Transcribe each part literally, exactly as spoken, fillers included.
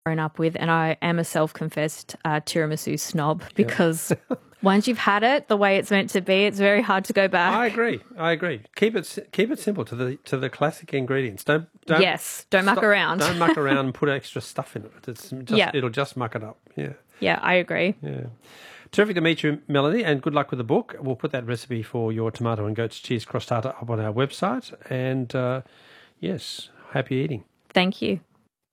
grown up with, and I am a self-confessed uh, tiramisu snob because yeah. once you've had it the way it's meant to be, it's very hard to go back. I agree. I agree. Keep it keep it simple to the to the classic ingredients. Don't don't yes. Don't stop, muck around. Don't muck around and put extra stuff in it. It's just, yeah. It'll just muck it up. Yeah. Yeah, I agree. Yeah. Terrific to meet you, Melanie, and good luck with the book. We'll put that recipe for your tomato and goat's cheese crostata up on our website. And uh, yes, happy eating. Thank you.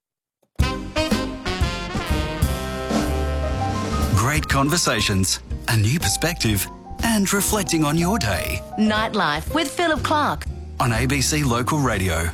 Great conversations, a new perspective, and reflecting on your day. Nightlife with Philip Clark on A B C Local Radio.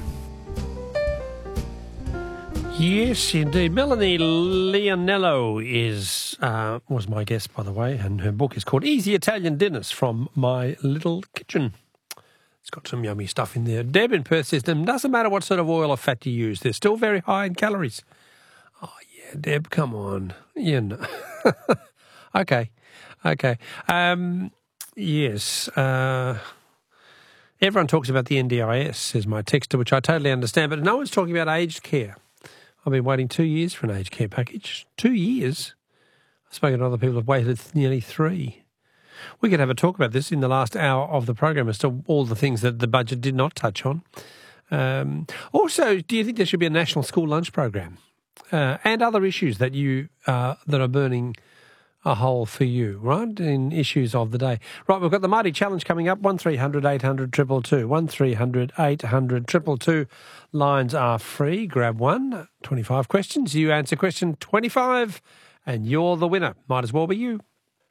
Yes, indeed. Melanie Leonello is uh, was my guest, by the way, and her book is called Easy Italian Dinners from My Little Kitchen. It's got some yummy stuff in there. Deb in Perth says, doesn't matter what sort of oil or fat you use, they're still very high in calories. Oh, yeah, Deb, come on. You know. okay, okay. Um, yes, uh, everyone talks about the N D I S, says my texter, which I totally understand, but no one's talking about aged care. I've been waiting two years for an aged care package. Two years? I've spoken to other people who have waited nearly three. We could have a talk about this in the last hour of the program as to all the things that the budget did not touch on. Um, also, do you think there should be a national school lunch program uh, and other issues that you uh, that are burning a hole for you, right, in issues of the day? Right, we've got the Mighty Challenge coming up, one three hundred eight hundred two two two, one three hundred eight hundred two two two. Lines are free. Grab one, twenty-five questions. You answer question twenty-five and you're the winner. Might as well be you.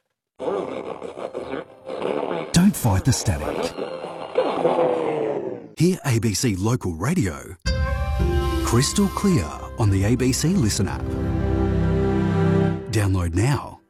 Don't fight the static. Hear A B C Local Radio crystal clear on the A B C Listen app. Download now.